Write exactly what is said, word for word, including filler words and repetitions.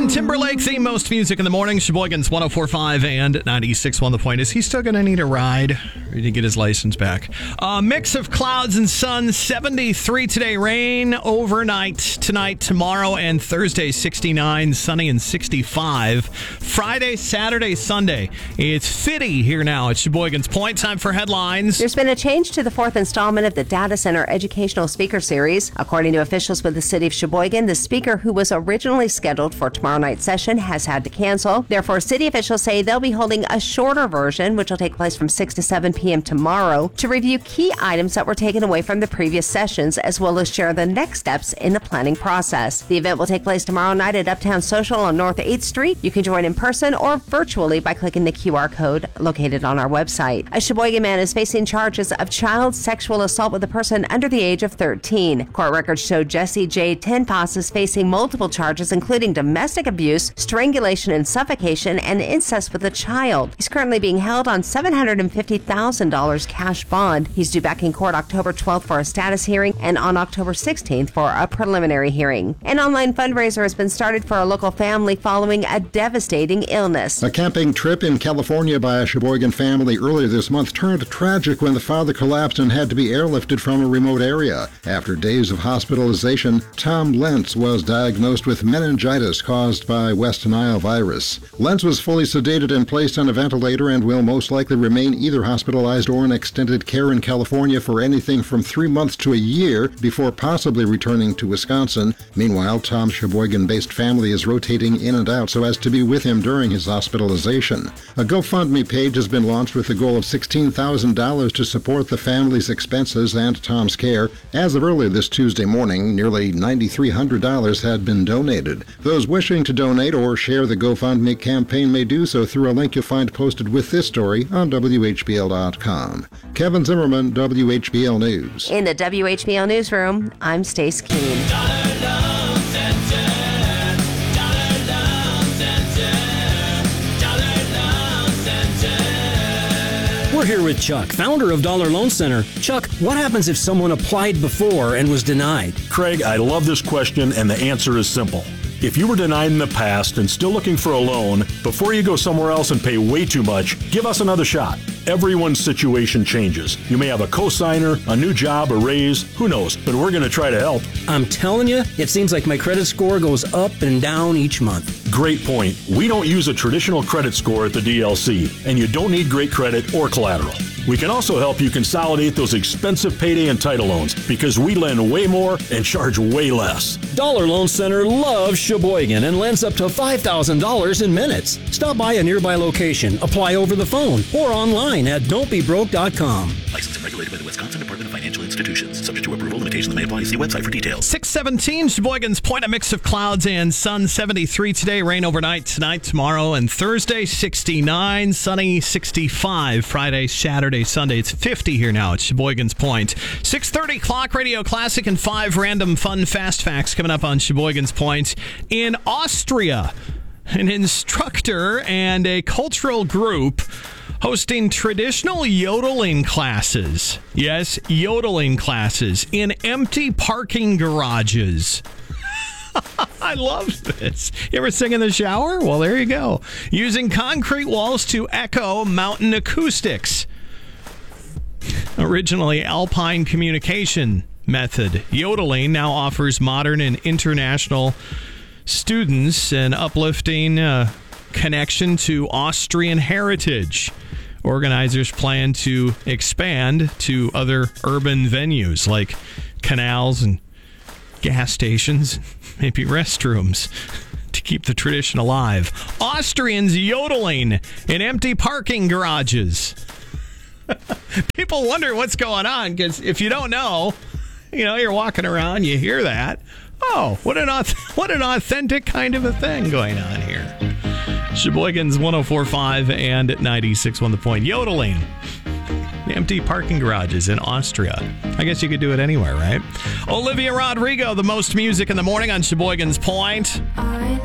Justin Timberlake, the most music in the morning. Sheboygan's one oh four point five and ninety-six point one. The point is, he's still going to need a ride. Or to get his license back. A mix of clouds and sun. seventy-three today. Rain overnight tonight, tomorrow, and Thursday. sixty-nine, sunny, and sixty-five. Friday, Saturday, Sunday. It's fifty here now at Sheboygan's Point. Time for headlines. There's been a change to the fourth installment of the Data Center Educational Speaker Series. According to officials with the city of Sheboygan, the speaker who was originally scheduled for tomorrow night's session has had to cancel. Therefore, city officials say they'll be holding a shorter version, which will take place from six to seven p.m. tomorrow, to review key items that were taken away from the previous sessions, as well as share the next steps in the planning process. The event will take place tomorrow night at Uptown Social on North eighth Street. You can join in person or virtually by clicking the Q R code located on our website. A Sheboygan man is facing charges of child sexual assault with a person under the age of thirteen. Court records show Jesse J. Tenpas is facing multiple charges, including domestic abuse, strangulation and suffocation, and incest with a child. He's currently being held on seven hundred fifty thousand dollars cash bond. He's due back in court October twelfth for a status hearing and on October sixteenth for a preliminary hearing. An online fundraiser has been started for a local family following a devastating illness. A camping trip in California by a Sheboygan family earlier this month turned tragic when the father collapsed and had to be airlifted from a remote area. After days of hospitalization, Tom Lentz was diagnosed with meningitis caused by West Nile virus. Lentz was fully sedated and placed on a ventilator and will most likely remain either hospitalized or in extended care in California for anything from three months to a year before possibly returning to Wisconsin. Meanwhile, Tom's Sheboygan-based family is rotating in and out so as to be with him during his hospitalization. A GoFundMe page has been launched with the goal of sixteen thousand dollars to support the family's expenses and Tom's care. As of earlier this Tuesday morning, nearly nine thousand three hundred dollars had been donated. Those wishing to donate or share the GoFundMe campaign may do so through a link you'll find posted with this story on W H B L dot com. Kevin Zimmerman, W H B L News. In the W H B L Newsroom, I'm Stace Keene. We're here with Chuck, founder of Dollar Loan Center. Chuck, what happens if someone applied before and was denied? Craig, I love this question, and the answer is simple. If you were denied in the past and still looking for a loan, before you go somewhere else and pay way too much, give us another shot. Everyone's situation changes. You may have a cosigner, a new job, a raise, who knows, but we're going to try to help. I'm telling you, it seems like my credit score goes up and down each month. Great point. We don't use a traditional credit score at the D L C, and you don't need great credit or collateral. We can also help you consolidate those expensive payday and title loans because we lend way more and charge way less. Dollar Loan Center loves Sheboygan and lends up to five thousand dollars in minutes. Stop by a nearby location, apply over the phone, or online at don't be broke dot com. Licensed and regulated by the Wisconsin Department of Financial Institutions. Subject to approval, limitations may apply. See website for details. six seventeen, Sheboygan's Point, a mix of clouds and sun. seventy-three today, rain overnight tonight, tomorrow, and Thursday. sixty-nine, sunny, sixty-five. Friday, Saturday, Sunday. It's fifty here now at Sheboygan's Point. six thirty, Clock Radio Classic, and five random fun fast facts coming up on Sheboygan's Point. In Austria, an instructor and a cultural group hosting traditional yodeling classes. Yes, yodeling classes in empty parking garages. I love this. You ever sing in the shower? Well, there you go. Using concrete walls to echo mountain acoustics. Originally Alpine communication method, yodeling now offers modern and international students an uplifting uh, connection to Austrian heritage. Organizers plan to expand to other urban venues like canals and gas stations, maybe restrooms, to keep the tradition alive. Austrians yodeling in empty parking garages. People wonder what's going on because if you don't know, you know, you're walking around, you hear that. Oh, what an what an authentic kind of a thing going on here. Sheboygan's one oh four point five and ninety-six point one The Point. Yodeling. Empty parking garages in Austria. I guess you could do it anywhere, right? Olivia Rodrigo, the most music in the morning on Sheboygan's Point.